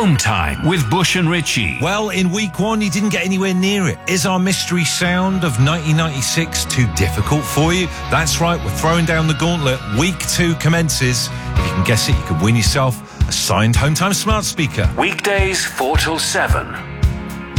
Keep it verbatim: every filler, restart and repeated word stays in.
Home Time with Bush and Richie. Well, in week one, you didn't get anywhere near it. Is our mystery sound of nineteen ninety-six too difficult for you? That's right, we're throwing down the gauntlet. Week two commences. If you can guess it, you can win yourself a signed Home Time smart speaker. Weekdays four till seven